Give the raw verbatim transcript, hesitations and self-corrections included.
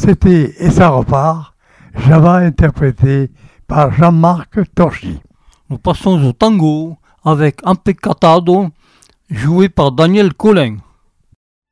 C'était Et ça repart, Java interprété par Jean-Marc Torchi. Nous passons au tango avec Empeccatado, joué par Daniel Colin.